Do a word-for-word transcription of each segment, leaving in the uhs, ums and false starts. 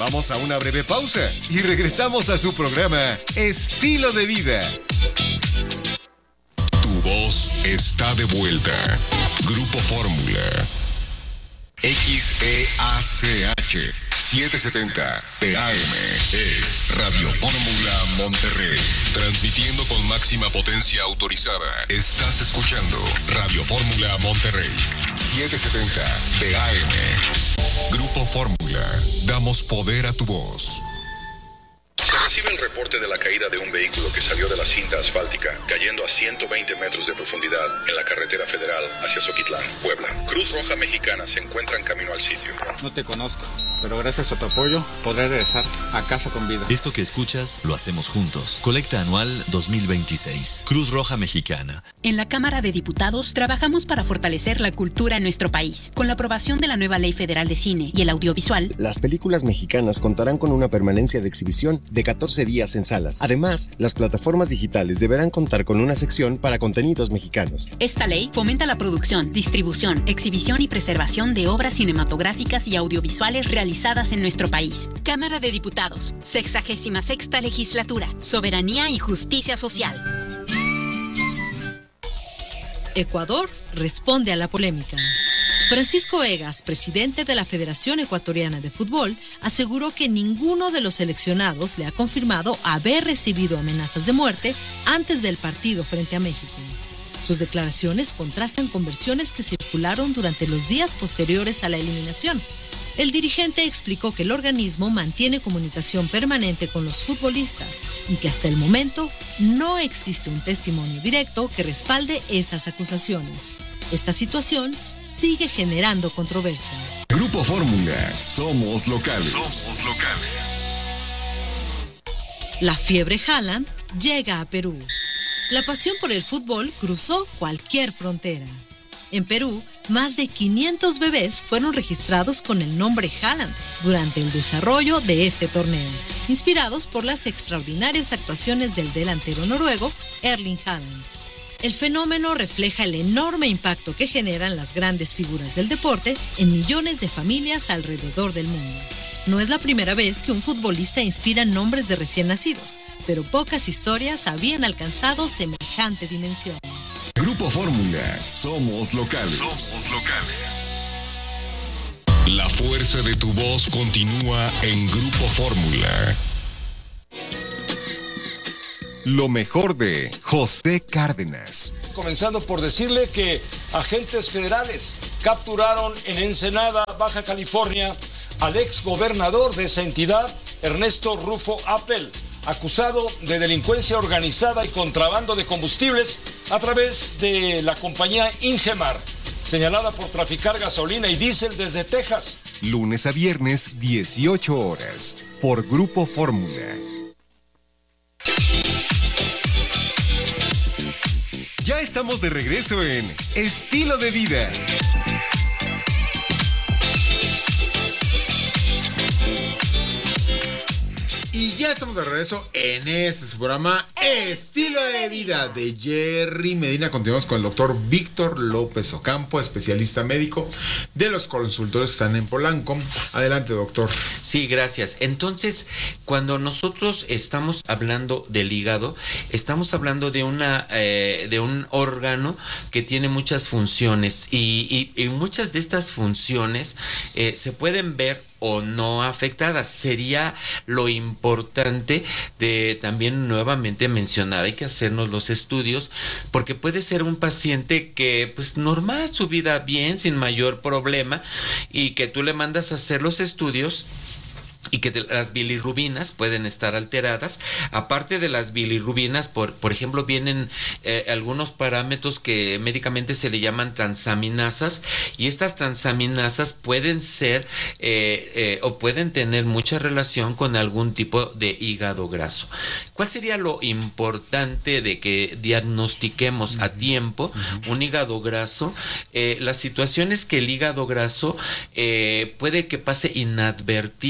Vamos a una breve pausa y regresamos a su programa Estilo de Vida. Tu voz está de vuelta. Grupo Fórmula. X E A C H setecientos setenta P A M es Radio Fórmula Monterrey. Transmitiendo con máxima potencia autorizada. Estás escuchando Radio Fórmula Monterrey. setecientos setenta P A M. Grupo Fórmula. Damos poder a tu voz. Se recibe el reporte de la caída de un vehículo que salió de la cinta asfáltica, cayendo a ciento veinte metros de profundidad en la carretera federal hacia Zoquitlán, Puebla. Cruz Roja Mexicana se encuentra en camino al sitio. No te conozco, pero gracias a tu apoyo podré regresar a casa con vida. Esto que escuchas lo hacemos juntos. Colecta anual dos mil veintiséis. Cruz Roja Mexicana. En la Cámara de Diputados trabajamos para fortalecer la cultura en nuestro país. Con la aprobación de la nueva Ley Federal de Cine y el Audiovisual, las películas mexicanas contarán con una permanencia de exhibición de catorce días en salas. Además, las plataformas digitales deberán contar con una sección para contenidos mexicanos. Esta ley fomenta la producción, distribución, exhibición y preservación de obras cinematográficas y audiovisuales realizadas en nuestro país. Cámara de Diputados, sexagésima sexta Legislatura, Soberanía y Justicia Social. Ecuador responde a la polémica. Francisco Egas, presidente de la Federación Ecuatoriana de Fútbol, aseguró que ninguno de los seleccionados le ha confirmado haber recibido amenazas de muerte antes del partido frente a México. Sus declaraciones contrastan con versiones que circularon durante los días posteriores a la eliminación. El dirigente explicó que el organismo mantiene comunicación permanente con los futbolistas y que hasta el momento no existe un testimonio directo que respalde esas acusaciones. Esta situación sigue generando controversia. Grupo Fórmula, somos locales. Somos locales. La fiebre Haaland llega a Perú. La pasión por el fútbol cruzó cualquier frontera. En Perú, más de quinientos bebés fueron registrados con el nombre Haaland durante el desarrollo de este torneo, inspirados por las extraordinarias actuaciones del delantero noruego Erling Haaland. El fenómeno refleja el enorme impacto que generan las grandes figuras del deporte en millones de familias alrededor del mundo. No es la primera vez que un futbolista inspira nombres de recién nacidos, pero pocas historias habían alcanzado semejante dimensión. Grupo Fórmula, somos locales. Somos locales. La fuerza de tu voz continúa en Grupo Fórmula. Lo mejor de José Cárdenas. Comenzando por decirle que agentes federales capturaron en Ensenada, Baja California, al ex gobernador de esa entidad, Ernesto Rufo Appel, acusado de delincuencia organizada y contrabando de combustibles a través de la compañía Ingemar, señalada por traficar gasolina y diésel desde Texas. Lunes a viernes, dieciocho horas, por Grupo Fórmula. Ya estamos de regreso en Estilo de Vida. Y ya estamos de regreso en este su programa Estilo de Vida de Jerry Medina. Continuamos con el doctor Víctor López Ocampo, especialista médico de los consultores que están en Polanco. Adelante, doctor. Sí, gracias. Entonces, cuando nosotros estamos hablando del hígado, estamos hablando de una eh, de un órgano que tiene muchas funciones y, y, y muchas de estas funciones eh, se pueden ver o no afectadas. Sería lo importante de también nuevamente mencionar, hay que hacernos los estudios, porque puede ser un paciente que pues normal, su vida bien, sin mayor problema, y que tú le mandas a hacer los estudios y que las bilirrubinas pueden estar alteradas. Aparte de las bilirrubinas, por, por ejemplo, vienen eh, algunos parámetros que médicamente se le llaman transaminasas, y estas transaminasas pueden ser eh, eh, o pueden tener mucha relación con algún tipo de hígado graso. ¿Cuál sería lo importante de que diagnostiquemos uh-huh. a tiempo uh-huh. un hígado graso? Eh, la situación es que el hígado graso eh, puede que pase inadvertido por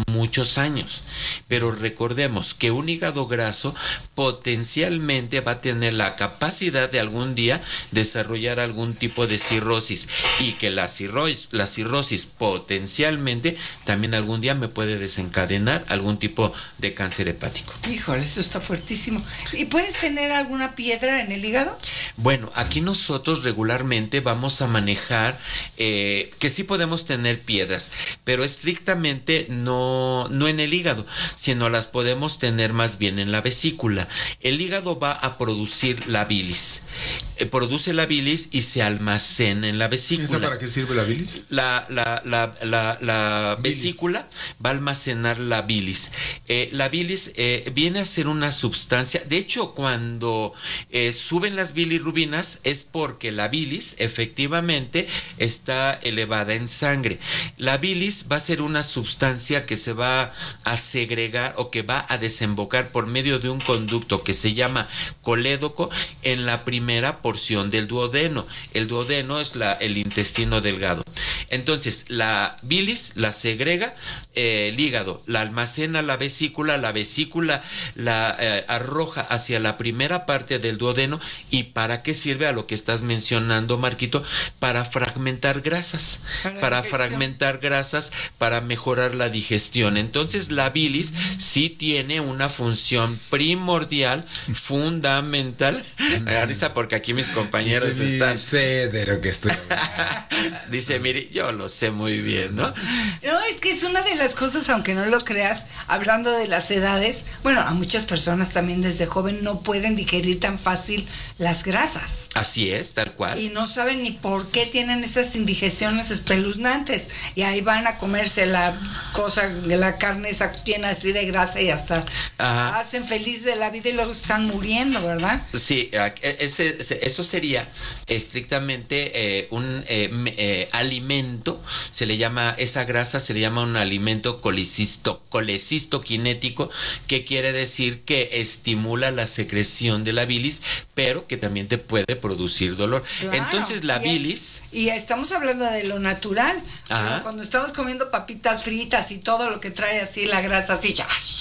por muchos años. Pero recordemos que un hígado graso potencialmente va a tener la capacidad de algún día desarrollar algún tipo de cirrosis, y que la cirrosis, la cirrosis potencialmente también algún día me puede desencadenar algún tipo de cáncer hepático. Híjole, eso está fuertísimo. ¿Y puedes tener alguna piedra en el hígado? Bueno, aquí nosotros regularmente vamos a manejar eh, que sí podemos tener piedras, pero estrictamente no, no en el hígado, sino las podemos tener más bien en la vesícula. El hígado va a producir la bilis. Eh, produce la bilis y se almacena en la vesícula. ¿Para qué sirve la bilis? La, la, la, la, la vesícula va a almacenar la bilis. Eh, la bilis eh, viene a ser una sustancia. De hecho, cuando eh, suben las bilirrubinas es porque la bilis efectivamente está elevada en sangre. La bilis va a ser una sustancia que se va a segregar o que va a desembocar por medio de un conducto que se llama colédoco en la primera porción del duodeno. El duodeno es la, el intestino delgado. Entonces, la bilis la segrega eh, el hígado, la almacena la vesícula, la vesícula la eh, arroja hacia la primera parte del duodeno. ¿Y para qué sirve? A lo que estás mencionando, Marquito, para fragmentar grasas, para, para fragmentar grasas, para mejorar la digestión. Entonces, la bilis sí tiene una función primordial, fundamental. Arisa, porque aquí mis compañeros Dice, están. Sé de lo que estoy. Dice, mire, yo lo sé muy bien, ¿no? No, es que es una de las cosas, aunque no lo creas, hablando de las edades, bueno, a muchas personas también desde joven no pueden digerir tan fácil las grasas. Así es, tal cual. Y no saben ni por qué tienen esas indigestiones espeluznantes. Y ahí van a comerse la cosa, la carne esa llena así de grasa y hasta Ajá. hacen feliz de la vida y luego están muriendo, ¿verdad? Sí, ese, ese, eso sería estrictamente eh, un eh, eh, alimento, se le llama, esa grasa se le llama un alimento colecisto, colecistoquinético, que quiere decir que estimula la secreción de la bilis, pero que también te puede producir dolor. Claro, entonces la y bilis... Y estamos hablando de lo natural. Cuando estamos comiendo papitas fritas y todo lo que trae así la grasa así...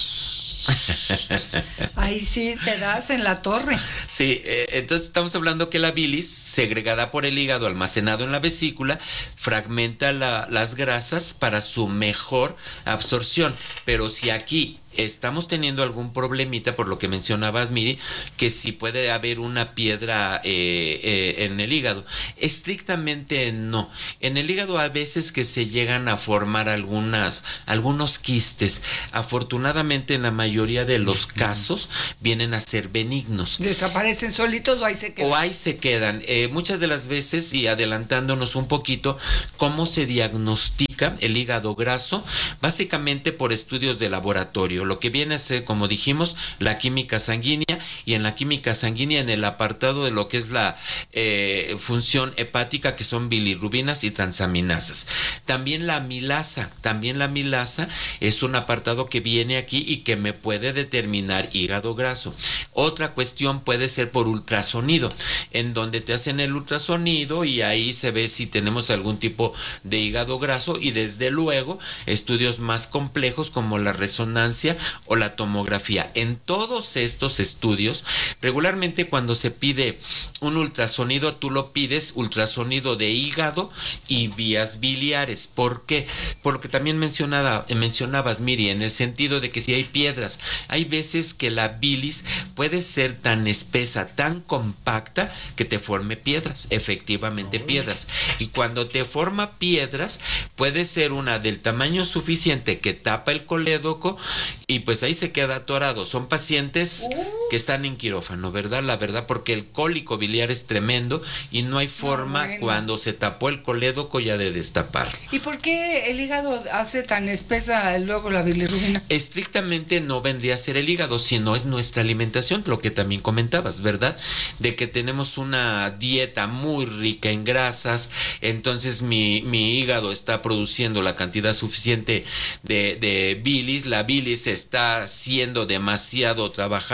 Ahí sí te das en la torre. Sí, eh, entonces estamos hablando que la bilis, segregada por el hígado, almacenado en la vesícula, fragmenta la, las grasas para su mejor absorción. Pero si aquí estamos teniendo algún problemita, por lo que mencionabas, Miri, que si puede haber una piedra eh, eh, en el hígado. Estrictamente no. En el hígado a veces que se llegan a formar algunas, algunos quistes. Afortunadamente en la mayoría de los casos vienen a ser benignos. ¿Desaparecen solitos o ahí se quedan? O ahí se quedan. Eh, muchas de las veces, y adelantándonos un poquito, ¿cómo se diagnostica el hígado graso? Básicamente por estudios de laboratorio. Lo que viene a ser, como dijimos, la química sanguínea, y en la química sanguínea, en el apartado de lo que es la eh, función hepática, que son bilirrubinas y transaminasas. También la amilasa, también la amilasa es un apartado que viene aquí y que me puede determinar hígado graso. Otra cuestión puede ser por ultrasonido, en donde te hacen el ultrasonido y ahí se ve si tenemos algún tipo de hígado graso, y desde luego estudios más complejos como la resonancia o la tomografía. En todos estos estudios, regularmente cuando se pide un ultrasonido, tú lo pides ultrasonido de hígado y vías biliares. ¿Por qué? Porque también mencionaba, mencionabas, Miri, en el sentido de que si hay piedras, hay veces que la bilis puede ser tan espesa, tan compacta, que te forme piedras, efectivamente oh. piedras. Y cuando te forma piedras, puede ser una del tamaño suficiente que tapa el colédoco, y pues ahí se queda atorado. Son pacientes uh. que están en quirófano, ¿verdad? La verdad, porque el cólico biliar es tremendo y no hay forma, no, bueno. cuando se tapó el colédoco, ya de destaparlo. ¿Y por qué el hígado hace tan espesa luego la bilirrubina? Estrictamente no vendría a ser el hígado, sino es nuestra alimentación, lo que también comentabas, ¿verdad? De que tenemos una dieta muy rica en grasas, entonces mi, mi hígado está produciendo la cantidad suficiente de, de bilis, la bilis está siendo demasiado trabajada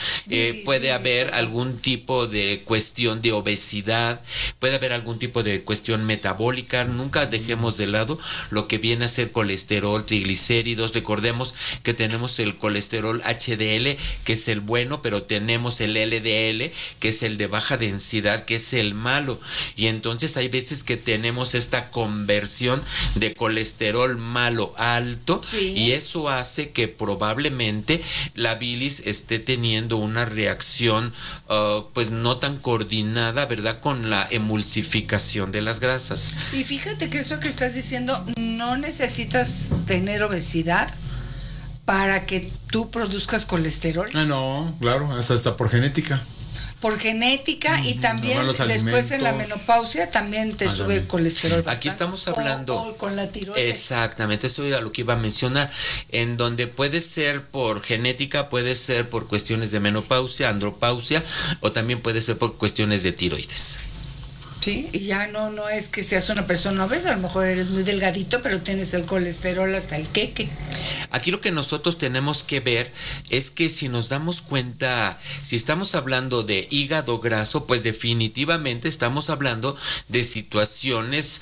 eh, puede haber algún tipo de cuestión de obesidad, puede haber algún tipo de cuestión metabólica. Nunca dejemos de lado lo que viene a ser colesterol, triglicéridos. Recordemos que tenemos el colesterol H D L, que es el bueno, pero tenemos el L D L, que es el de baja densidad, que es el malo. Y entonces hay veces que tenemos esta conversión de colesterol malo a alto, sí. Y eso hace que probablemente la bilis esté teniendo una reacción uh, pues no tan coordinada, ¿verdad?, con la emulsificación de las grasas. Y fíjate que eso que estás diciendo, no necesitas tener obesidad para que tú produzcas colesterol. Ah, no, claro, hasta, hasta por genética. Por genética, y también después en la menopausia también te ah, sube también el colesterol bastante. Aquí estamos hablando o, o con la tiroides. Exactamente, esto era lo que iba a mencionar, en donde puede ser por genética, puede ser por cuestiones de menopausia, andropausia, o también puede ser por cuestiones de tiroides. Sí, y ya no no es que seas una persona obesa, a lo mejor eres muy delgadito, pero tienes el colesterol hasta el queque. Aquí lo que nosotros tenemos que ver es que si nos damos cuenta, si estamos hablando de hígado graso, pues definitivamente estamos hablando de situaciones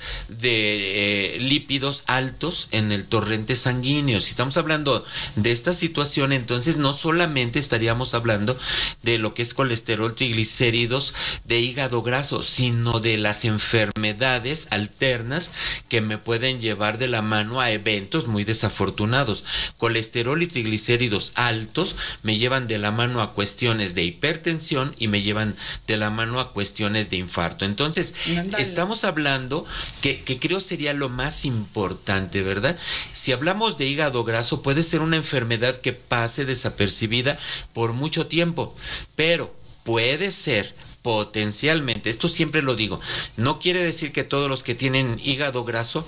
de eh, lípidos altos en el torrente sanguíneo. Si estamos hablando de esta situación, entonces no solamente estaríamos hablando de lo que es colesterol, triglicéridos, de hígado graso, sino de de las enfermedades alternas que me pueden llevar de la mano a eventos muy desafortunados. Colesterol y triglicéridos altos me llevan de la mano a cuestiones de hipertensión y me llevan de la mano a cuestiones de infarto. Entonces, Andale. estamos hablando que, que creo sería lo más importante, ¿verdad? Si hablamos de hígado graso, puede ser una enfermedad que pase desapercibida por mucho tiempo, pero puede ser potencialmente, esto siempre lo digo, no quiere decir que todos los que tienen hígado graso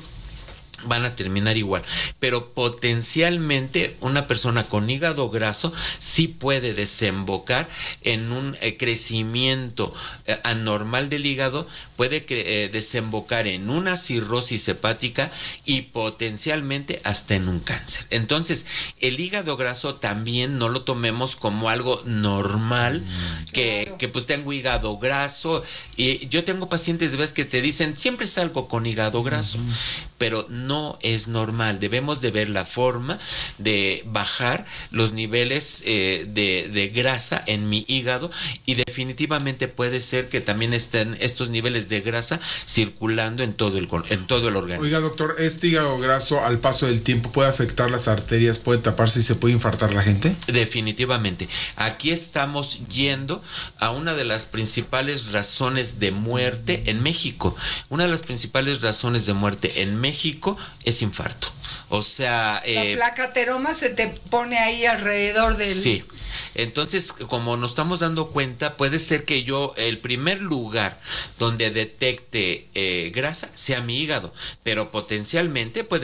van a terminar igual, pero potencialmente una persona con hígado graso sí puede desembocar en un eh, crecimiento eh, anormal del hígado, puede eh, desembocar en una cirrosis hepática y potencialmente hasta en un cáncer. Entonces, el hígado graso también no lo tomemos como algo normal, mm, que, claro. que pues tengo hígado graso, y yo tengo pacientes de vez que te dicen, siempre salgo con hígado graso, mm-hmm. pero no no es normal. Debemos de ver la forma de bajar los niveles eh, de, de grasa en mi hígado, y definitivamente puede ser que también estén estos niveles de grasa circulando en todo el, en todo el organismo. Oiga, doctor, ¿este hígado graso al paso del tiempo puede afectar las arterias, puede taparse y se puede infartar la gente? Definitivamente. Aquí estamos yendo a una de las principales razones de muerte en México. Una de las principales razones de muerte en México es infarto. O sea, eh, la placa ateroma se te pone ahí alrededor del... Sí. Entonces, como nos estamos dando cuenta, puede ser que yo, el primer lugar donde detecte eh, grasa sea mi hígado, pero potencialmente puede